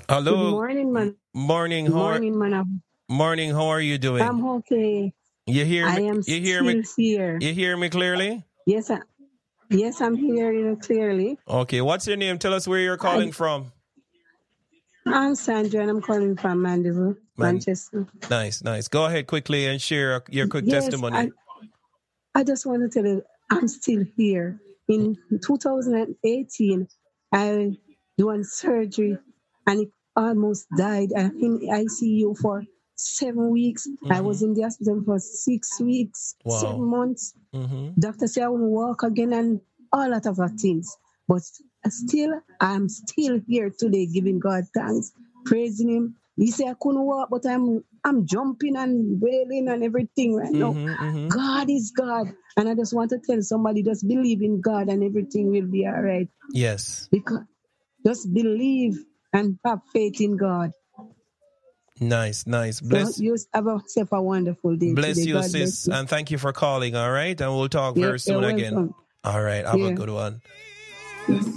Good Hello. morning, man. Morning. Good morning, man. Morning. How are you doing? I'm okay. You hear I me? am You hear me? still here. You hear me clearly? Yes, yes, I'm hearing you clearly. Okay. What's your name? Tell us where you're calling from. I'm Sandra, and I'm calling from Mandeville, Manchester. Nice. Go ahead quickly and share your quick Yes, testimony. I just want to tell you, I'm still here. In 2018, I done surgery, and it almost died. I'm in ICU for 7 weeks. I was in the hospital for 6 weeks, 7 months. Doctor said I won't walk again and all that other things. But still, I'm still here today giving God thanks, praising Him. He said I couldn't walk, but I'm jumping and wailing and everything right now. God is God. And I just want to tell somebody, just believe in God and everything will be all right. Yes. Because just believe and have faith in God. Nice. Bless you. Have yourself a wonderful day. Bless today. you, God sis. bless you. And thank you for calling. All right. And we'll talk very soon again. All right. Have a good one. Bless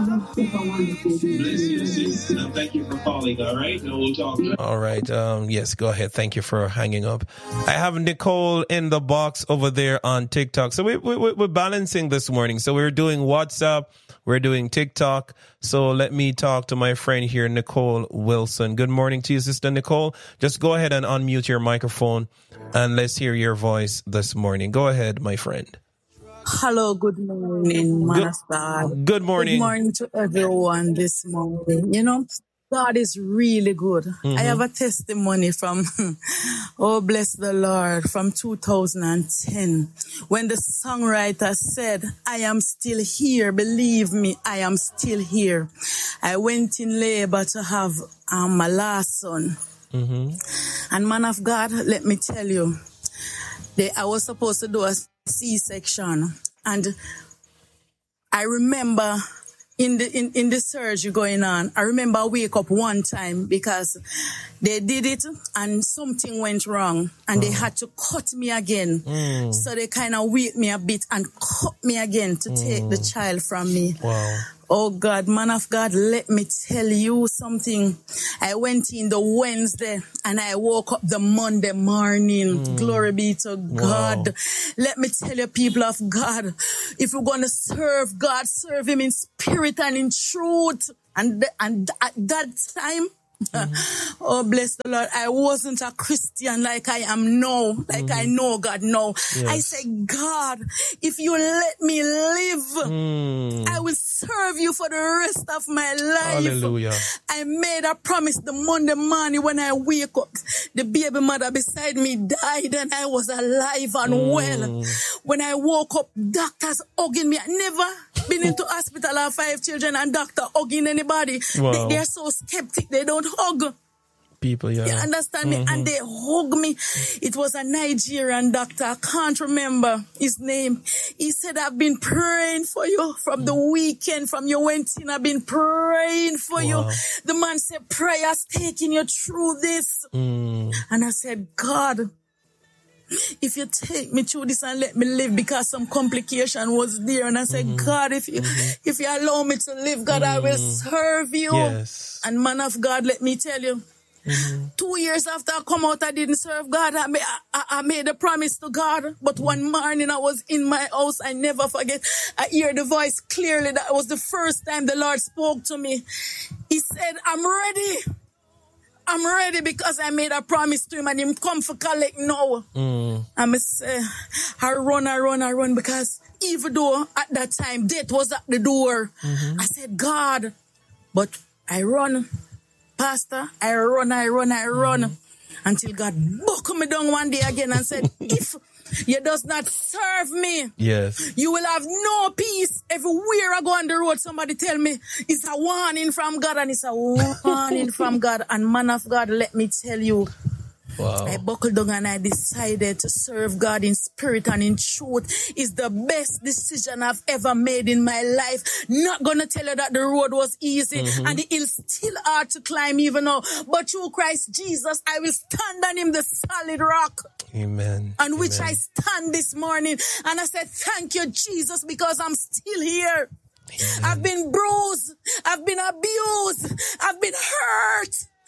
you, sis. And thank you for calling. All right. And we'll talk. All right. Yes, go ahead. Thank you for hanging up. I have Nicole in the box over there on TikTok. So we're balancing this morning. So we're doing WhatsApp. We're doing TikTok. So let me talk to my friend here, Nicole Wilson. Good morning to you, Sister Nicole. Just go ahead and unmute your microphone and let's hear your voice this morning. Go ahead, my friend. Hello, good morning, man of God. Good morning. Good morning to everyone this morning. You know, God is really good. I have a testimony from, oh, bless the Lord, from 2010, when the songwriter said, I am still here. Believe me, I am still here. I went in labor to have my last son. And man of God, let me tell you, I was supposed to do a C-section, and I remember in the surgery going on, I remember I wake up one time because they did it and something went wrong and they had to cut me again. So they kind of wake me a bit and cut me again to take the child from me. Wow. Oh God, man of God, let me tell you something. I went in the Wednesday and I woke up the Monday morning. Glory be to God. Wow. Let me tell you, people of God, if you're going to serve God, serve Him in spirit and in truth. And at that time, oh, bless the Lord, I wasn't a Christian like I am now, like I know God now. Yes. I said, God, if you let me live, I will serve you for the rest of my life. Hallelujah. I made a promise the Monday morning when I wake up. The baby mother beside me died and I was alive and well. When I woke up, doctors hugging me. I never been into hospital. I have 5 children and doctor hugging anybody. Wow. They're so skeptic. They don't hug people. Yeah. You understand me? And they hug me. It was a Nigerian doctor. I can't remember his name. He said, I've been praying for you from the weekend, from you went in. I've been praying for you. The man said, prayer's taking you through this. And I said, God, if you take me through this and let me live, because some complication was there. And I said, God, if you allow me to live, God, I will serve you. Yes. And man of God, let me tell you, 2 years after I come out, I didn't serve God. I made a promise to God. But one morning I was in my house. I never forget. I hear the voice clearly. That was the first time the Lord spoke to me. He said, I'm ready. I'm ready because I made a promise to him and him come for collect now. I say, I run because even though at that time death was at the door, I said, God, but I run. Pastor, I run until God buckled me down one day again and said, if you does not serve me, yes, you will have no peace. Everywhere I go on the road, somebody tell me it's a warning from God, and it's a warning from God. And man of God, let me tell you, I buckled down and I decided to serve God in spirit and in truth. It's the best decision I've ever made in my life. Not gonna tell you that the road was easy and the hill's still hard to climb even now. But through Christ Jesus, I will stand on Him, the solid rock. Amen. On which I stand this morning. And I said, thank you, Jesus, because I'm still here. Amen. I've been bruised. I've been abused. I've been hurt.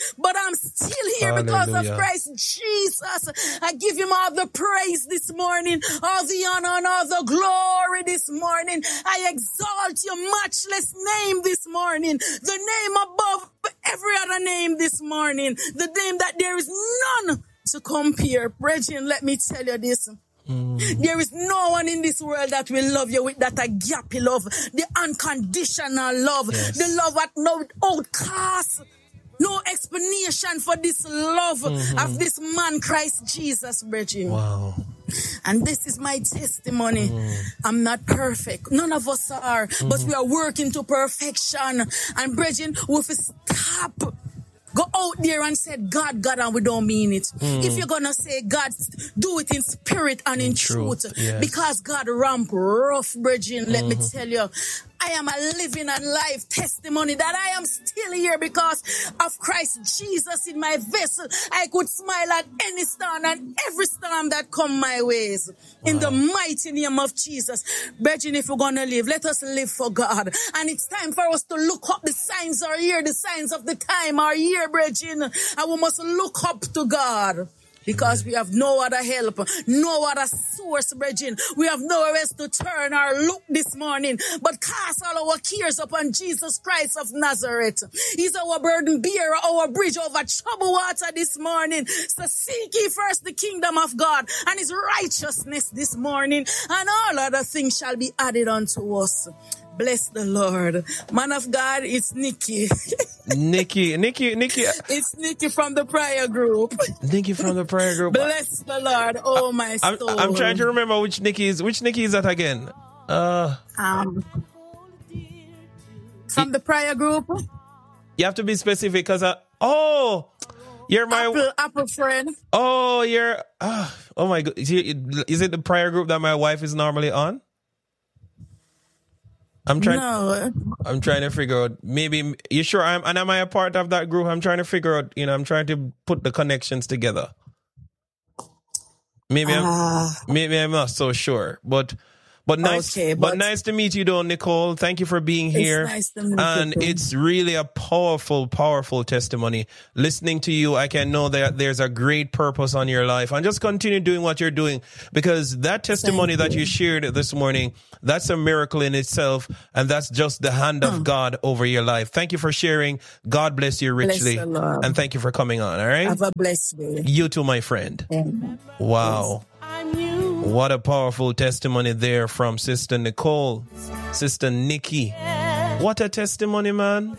but I'm still here because of Christ Jesus. I give him all the praise this morning, all the honor and all the glory this morning. I exalt your matchless name this morning, the name above every other name this morning, the name that there is none to compare. Brethren, let me tell you this. There is no one in this world that will love you with that agape love, the unconditional love, the love at no outcast, no explanation for this love of this man, Christ Jesus, brethren. Wow. And this is my testimony. I'm not perfect. None of us are, but we are working to perfection. And brethren, we stop. Go out there and say, God, and we don't mean it. If you're going to say, God, do it in spirit and in truth. Yes. Because God ramp rough, brethren, let me tell you. I am a living and live testimony that I am still here because of Christ Jesus in my vessel. I could smile at any storm and every storm that come my ways. In the mighty name of Jesus. Brethren, if we're going to live, let us live for God. And it's time for us to look up. The signs are here. The signs of the time are here, brethren. And we must look up to God. Because we have no other help, no other source, brethren. We have nowhere else to turn our look this morning, but cast all our cares upon Jesus Christ of Nazareth. He's our burden bearer, our bridge over troubled water this morning. So seek ye first the kingdom of God and his righteousness this morning, and all other things shall be added unto us. Bless the Lord. Man of God, it's Nikki. Nikki. It's Nikki from the prayer group. Nikki from the prayer group. Bless the Lord, oh my soul. I'm trying to remember which Nikki is that again? From the prayer group. You have to be specific because you're my Apple friend. Oh, you're oh my God. Is it the prayer group that my wife is normally on? I'm trying to figure out, maybe, you sure am I a part of that group? I'm trying to figure out, I'm trying to put the connections together. Maybe I'm not so sure, but nice, but nice to meet you though, Nicole. Thank you for being here. It's nice to meet and you. It's really a powerful testimony. Listening to you, I can know that there's a great purpose on your life, and just continue doing what you're doing, because that testimony that you shared this morning, that's a miracle in itself, and that's just the hand of God over your life. Thank you for sharing. God bless you richly, and thank you for coming on. All right. Have a blessed day. You too, my friend. Wow. Yes. What a powerful testimony there from Sister Nicole, Sister Nikki. What a testimony, man.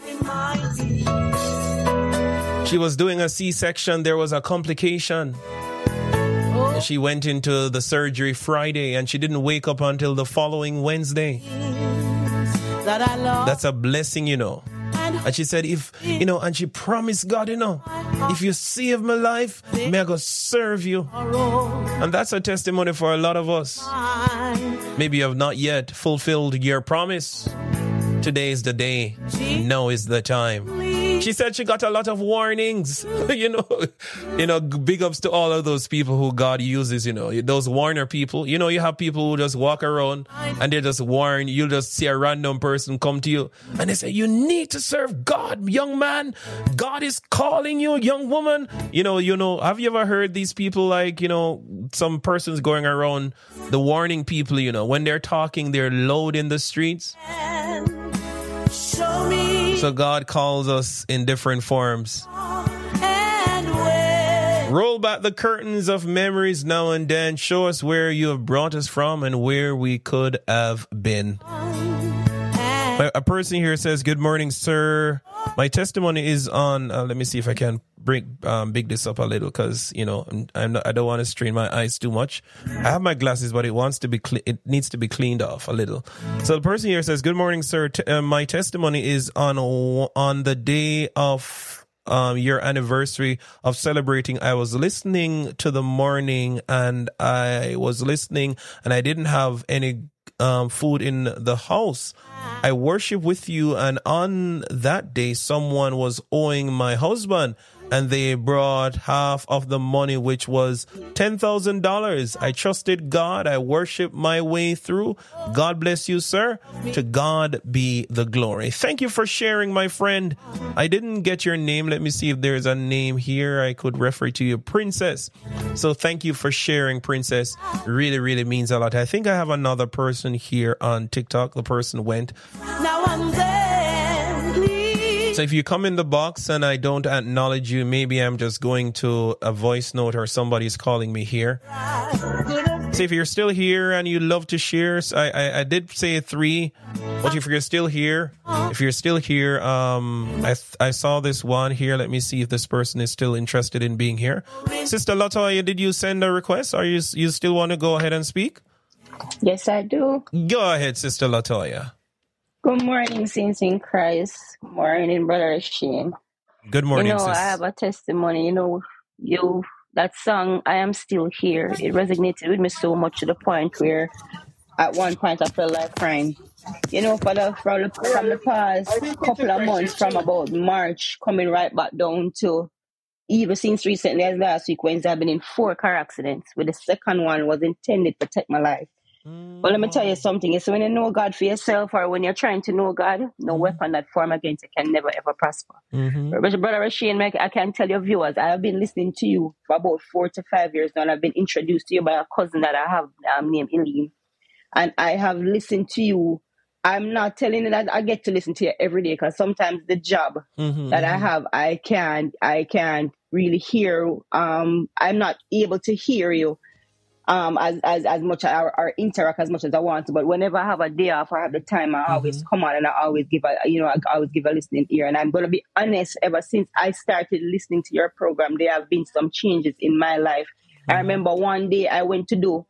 She was doing a C-section. There was a complication. She went into the surgery Friday and she didn't wake up until the following Wednesday. That's a blessing, And she said, and she promised God, if you save my life, may I go serve you. And that's a testimony for a lot of us. Maybe you have not yet fulfilled your promise. Today is the day. Now is the time. She said she got a lot of warnings. Big ups to all of those people who God uses, those warner people. You have people who just walk around and they just warn. You'll just see a random person come to you and they say, you need to serve God, young man. God is calling you, young woman. Have you ever heard these people some persons going around the warning people, when they're talking, they're loud in the streets. Show me. So God calls us in different forms. Roll back the curtains of memories now and then. Show us where you have brought us from and where we could have been. A person here says, good morning, sir. My testimony is on, let me see if I can big this up a little, because, I don't want to strain my eyes too much. I have my glasses, but it needs to be cleaned off a little. So the person here says, good morning, sir. My testimony is on the day of your anniversary of celebrating. I was listening to the morning and I didn't have any food in the house. I worship with you, and on that day someone was owing my husband and they brought half of the money, which was $10,000. I trusted God. I worshiped my way through. God bless you, sir. To God be the glory. Thank you for sharing, my friend. I didn't get your name. Let me see if there's a name here I could refer to you. Princess. So thank you for sharing, Princess. Really, really means a lot. I think I have another person here on TikTok. The person went. Now I'm there, please. So if you come in the box and I don't acknowledge you, maybe I'm just going to a voice note or somebody's calling me here. So if you're still here and you love to share, I did say 3, but if you're still here, I saw this one here. Let me see if this person is still interested in being here. Sister Latoya, did you send a request, or you still want to go ahead and speak? Yes, I do. Go ahead, Sister Latoya. Good morning, saints in Christ. Good morning, Brother Shane. Good morning, sis. I have a testimony. That song, I Am Still Here, it resonated with me so much to the point where at one point I felt like crying. From the past couple of months, from about March, coming right back down to even since recently as last week, Wednesday, I've been in 4 car accidents, where the second one was intended to protect my life. But let me tell you something. It's when you know God for yourself, or when you're trying to know God, no weapon that form against you can never, ever prosper. Brother Shane, I can tell your viewers, I have been listening to you for about 4 to 5 years now, and I've been introduced to you by a cousin that I have named Eileen. And I have listened to you. I'm not telling you that I get to listen to you every day, because sometimes the job that I have, I can't really hear. I'm not able to hear you as much or interact as much as I want to. But whenever I have a day off, I have the time, I always come on and I always give a listening ear. And I'm going to be honest, ever since I started listening to your program, there have been some changes in my life. I remember one day I went to look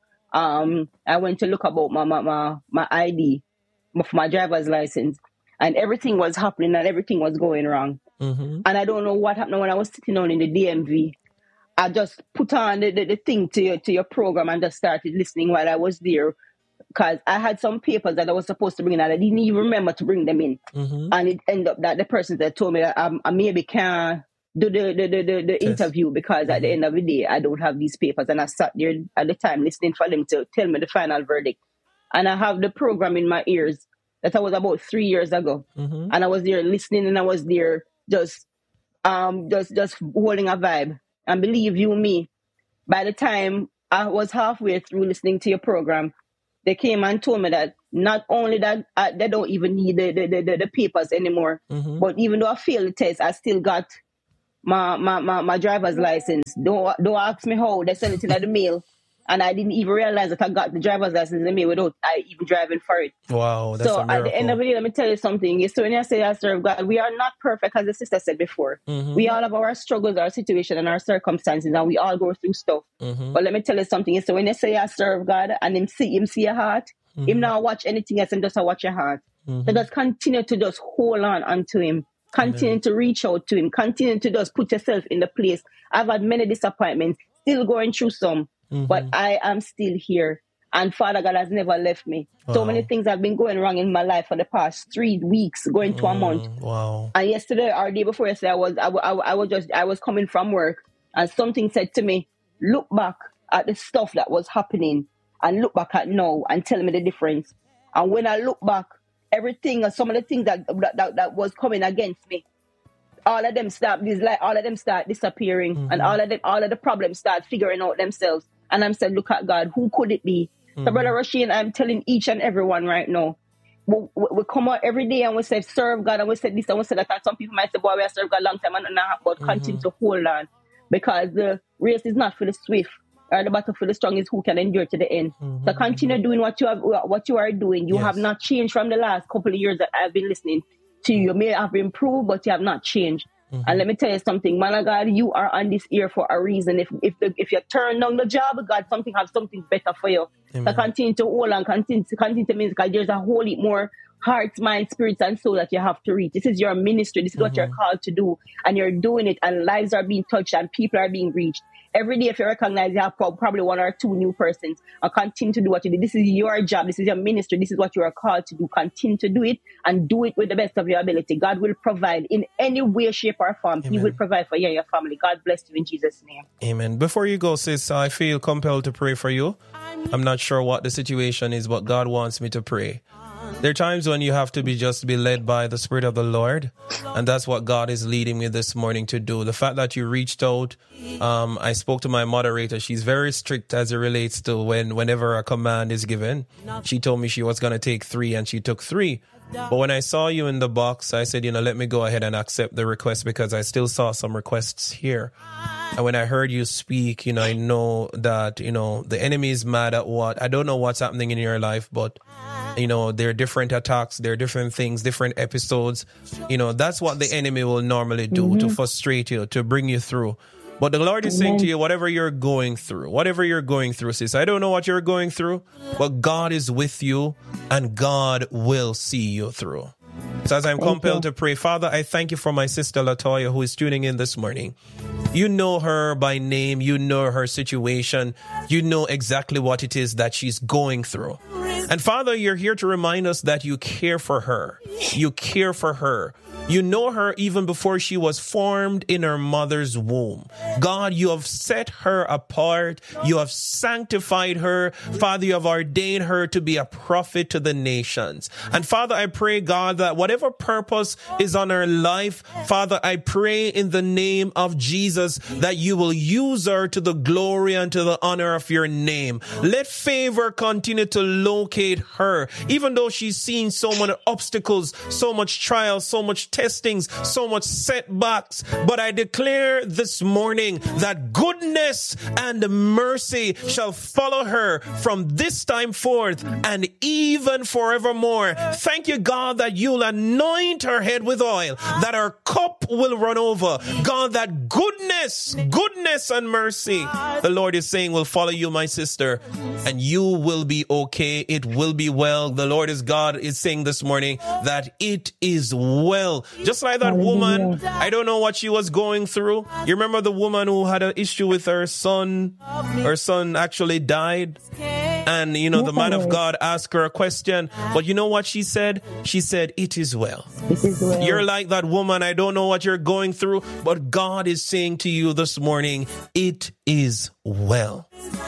about my ID for my driver's license, and everything was happening and everything was going wrong. And I don't know what happened when I was sitting down in the DMV. I just put on the thing to your program and just started listening while I was there, because I had some papers that I was supposed to bring in and I didn't even remember to bring them in. And it ended up that the person that told me that I maybe can't do the interview because at the end of the day, I don't have these papers. And I sat there at the time listening for them to tell me the final verdict. And I have the program in my ears. That was about 3 years ago. And I was there listening, and I was there just holding a vibe. And believe you me, by the time I was halfway through listening to your program, they came and told me that not only that they don't even need the papers anymore, but even though I failed the test, I still got my driver's license. Don't ask me how. They sent it in the mail. And I didn't even realize that I got the driver's license in the mail without I even driving for it. Wow, that's a miracle. So at the end of the day, let me tell you something. So when I say I serve God, we are not perfect, as the sister said before. We all have our struggles, our situation, and our circumstances, and we all go through stuff. But let me tell you something. So when I say I serve God and him see your heart, him not watch anything else and just watch your heart. So just continue to just hold on unto him. Continue to reach out to him. Continue to just put yourself in the place. I've had many disappointments, still going through some. But I am still here, and Father God has never left me. Wow. So many things have been going wrong in my life for the past 3 weeks, going to a month. Wow! And yesterday, or the day before yesterday, I was coming from work, and something said to me, "Look back at the stuff that was happening, and look back at now, and tell me the difference." And when I look back, everything, some of the things that was coming against me, all of them start disappearing, and all of the problems start figuring out themselves. And I'm saying, look at God, who could it be? So Brother Rasheen, I'm telling each and everyone right now, we come out every day and we say, serve God, and we say this and we say that. And some people might say, boy, we have served God a long time and not, but continue to hold on, because the race is not for the swift, or the battle for the strong is who can endure to the end. So continue doing what you are doing. You have not changed from the last couple of years that I've been listening to you. You may have improved, but you have not changed. And let me tell you something, man of God, you are on this earth for a reason. If you turn down the job, God have something better for you. Amen. So continue to hold on, continue to mean, because there's a whole lot more heart, mind, spirits, and soul that you have to reach. This is your ministry. This is what you're called to do. And you're doing it, and lives are being touched and people are being reached. Every day, if you recognize you have probably 1 or 2 new persons, and continue to do what you do. This is your job. This is your ministry. This is what you are called to do. Continue to do it and do it with the best of your ability. God will provide in any way, shape, or form. Amen. He will provide for you and your family. God bless you in Jesus' name. Amen. Before you go, sis, I feel compelled to pray for you. I'm not sure what the situation is, but God wants me to pray. There are times when you have to be led by the Spirit of the Lord, and that's what God is leading me this morning to do. The fact that you reached out, I spoke to my moderator. She's very strict as it relates to whenever a command is given. She told me she was going to take 3, and she took 3. But when I saw you in the box, I said, let me go ahead and accept the request, because I still saw some requests here. And when I heard you speak, I know that, the enemy is mad at what? I don't know what's happening in your life, but, there are different attacks, there are different things, different episodes. That's what the enemy will normally do, to frustrate you, to bring you through. But the Lord is saying to you, whatever you're going through, sis, I don't know what you're going through, but God is with you and God will see you through. So as I'm compelled to pray, Father, I thank you for my sister Latoya, who is tuning in this morning. You know her by name. You know her situation. You know exactly what it is that she's going through. And Father, you're here to remind us that you care for her. You care for her. You know her even before she was formed in her mother's womb. God, you have set her apart. You have sanctified her. Father, you have ordained her to be a prophet to the nations. And Father, I pray, God, that whatever purpose is on her life, Father, I pray in the name of Jesus that you will use her to the glory and to the honor of your name. Let favor continue to locate her, even though she's seen so many obstacles, so much trials, so much testings, so much setbacks. But I declare this morning that goodness and mercy shall follow her from this time forth and even forevermore. Thank you, God, that you'll anoint her head with oil, that her cup will run over. God, that goodness and mercy, the Lord is saying, will follow you, my sister, and you will be okay. It will be well. The Lord is God is saying this morning that it is well. Just like that woman, I don't know what she was going through. You remember the woman who had an issue with her son? Her son actually died. And, the man of God asked her a question. But you know what she said? She said, it is well. It is well. You're like that woman. I don't know what you're going through, but God is saying to you this morning, it is well.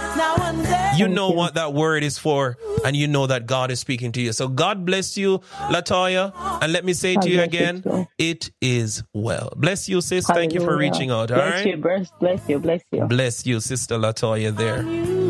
You know what that word is for, and you know that God is speaking to you. So God bless you, Latoya. And let me say to you again, it is well. Bless you, sis. Hallelujah. Thank you for reaching out. All right. Bless you. Bless you, Sister Latoya there.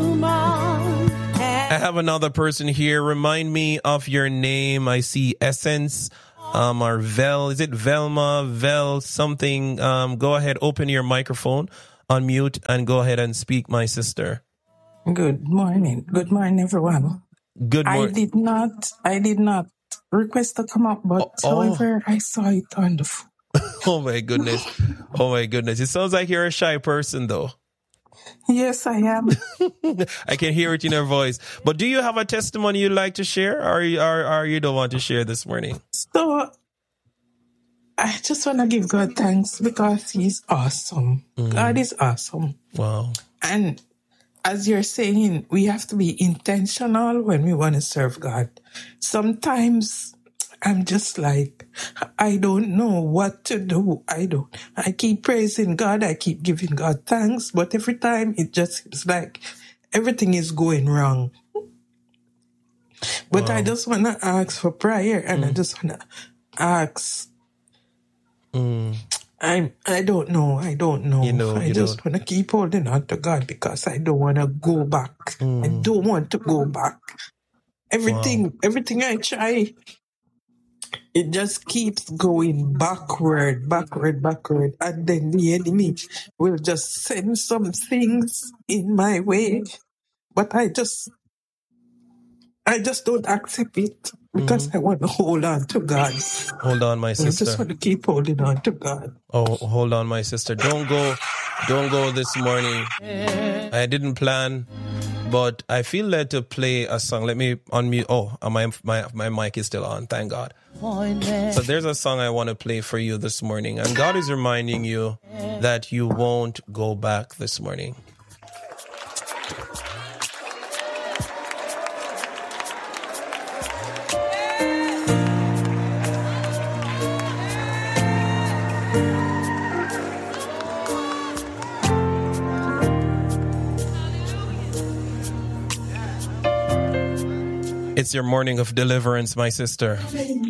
I have another person here. Remind me of your name. I see Essence, or Vel. Is it Velma? Vel something. Go ahead, open your microphone, unmute, and go ahead and speak, my sister. Good morning. Good morning, everyone. Good morning. I did not request to come up, but however, I saw it on the phone. Oh my goodness. It sounds like you're a shy person, though. Yes, I am. I can hear it in your voice. But do you have a testimony you'd like to share, or you don't want to share this morning? So, I just want to give God thanks because He's awesome. God is awesome. Wow. And as you're saying, we have to be intentional when we want to serve God. Sometimes I'm just like, I don't know what to do. I keep praising God. I keep giving God thanks. But every time it just seems like everything is going wrong. But I just want to ask for prayer, and I just want to ask. I don't know. I just want to keep holding on to God because I don't want to go back. I don't want to go back. Everything I try, it just keeps going backward. And then the enemy will just send some things in my way. But I just don't accept it because I want to hold on to God. Hold on, my sister. I just want to keep holding on to God. Oh, hold on, my sister. Don't go this morning. I didn't plan but I feel led to play a song. Let me unmute. Oh, my mic is still on. Thank God. So there's a song I want to play for you this morning. And God is reminding you that you won't go back this morning. It's your morning of deliverance, my sister.